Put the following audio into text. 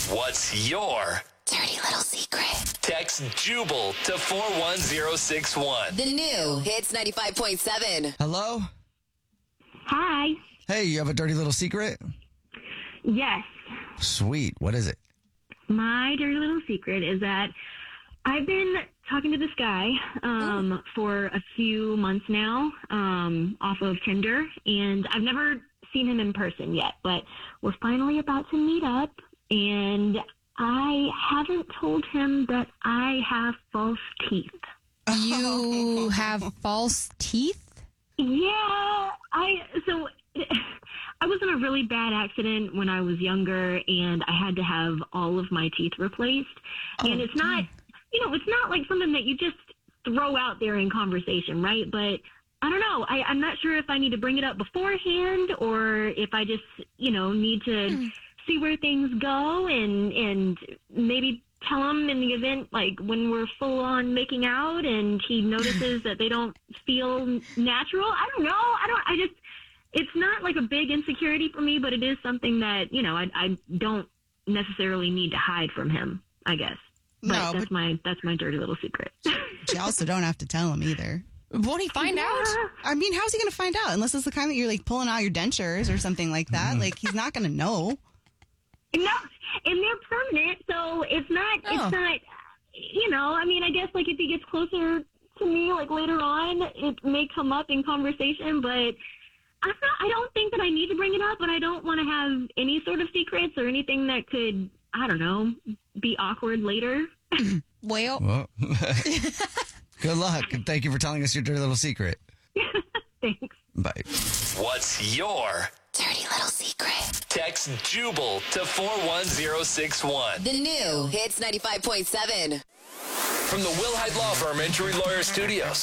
What's your dirty little secret? text Jubal to 41061. The new Hits 95.7. Hello? Hi. Hey, you have a dirty little secret? Yes. Sweet. What is it? My dirty little secret is that I've been talking to this guy for a few months now off of Tinder, and I've never seen him in person yet, but we're finally about to meet up, and I haven't told him that I have false teeth. You have false teeth? Yeah, I was in a really bad accident when I was younger, and I had to have all of my teeth replaced. And it's not, it's not like something that you just throw out there in conversation, right? But I don't know. I'm not sure if I need to bring it up beforehand or if I just, need to see where things go and maybe tell him in the event, like when we're full on making out and he notices that they don't feel natural. I don't know. It's not like a big insecurity for me, but it is something that, I don't necessarily need to hide from him, I guess. But that's my dirty little secret. You also don't have to tell him either. Won't he find out? I mean, how's he going to find out? Unless it's the kind that you're like pulling out your dentures or something like that. Like, he's not going to know. No, and they're permanent, so it's not, I guess like if he gets closer to me, like later on, it may come up in conversation, but I don't think that I need to bring it up, but I don't want to have any sort of secrets or anything that could, I don't know, be awkward later. Well. Good luck. And thank you for telling us your dirty little secret. Thanks. Bye. What's your Dirty little secret. text Jubal to 41061. The new Hits 95.7. From the Will Hyde Law Firm, Entry Lawyer Studios.